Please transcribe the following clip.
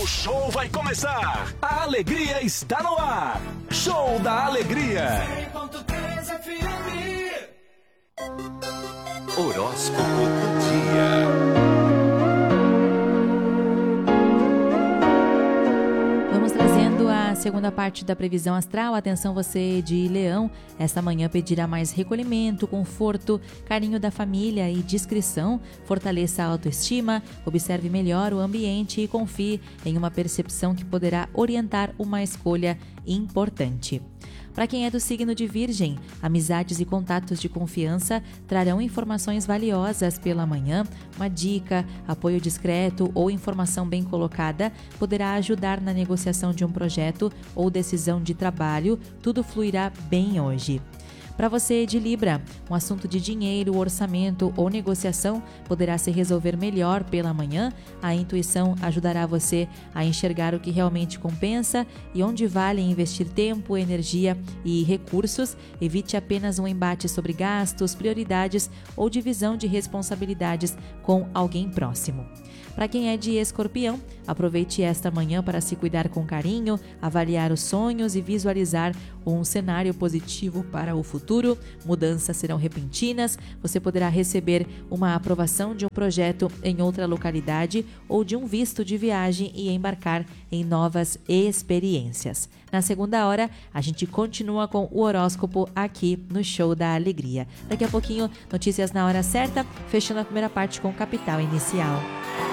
show vai começar. A alegria está no ar. Show da Alegria. Horóscopo do dia. Vamos trazendo a segunda parte da previsão astral. Atenção você de Leão, esta manhã pedirá mais recolhimento, conforto, carinho da família e discrição. Fortaleça a autoestima, observe melhor o ambiente e confie em uma percepção que poderá orientar uma escolha importante. Para quem é do signo de Virgem, amizades e contatos de confiança trarão informações valiosas pela manhã. Uma dica, apoio discreto ou informação bem colocada poderá ajudar na negociação de um projeto ou decisão de trabalho. Tudo fluirá bem hoje. Para você de Libra, um assunto de dinheiro, orçamento ou negociação poderá se resolver melhor pela manhã. A intuição ajudará você a enxergar o que realmente compensa e onde vale investir tempo, energia e recursos. Evite apenas um embate sobre gastos, prioridades ou divisão de responsabilidades com alguém próximo. Para quem é de Escorpião, aproveite esta manhã para se cuidar com carinho, avaliar os sonhos e visualizar um cenário positivo para o futuro. Mudanças serão repentinas, você poderá receber uma aprovação de um projeto em outra localidade ou de um visto de viagem e embarcar em novas experiências. Na segunda hora, a gente continua com o horóscopo aqui no Show da Alegria. Daqui a pouquinho, notícias na hora certa, fechando a primeira parte com Capital Inicial.